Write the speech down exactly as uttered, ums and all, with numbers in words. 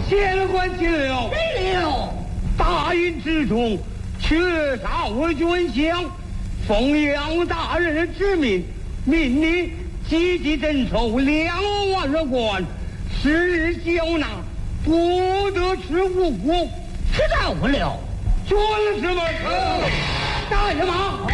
县官进了， 没了。 大营之中，缺少为军将，奉杨大人之命，命你积极征收两万人官，十日交纳，不得吃五谷。 知道不了。 遵什么？大什么？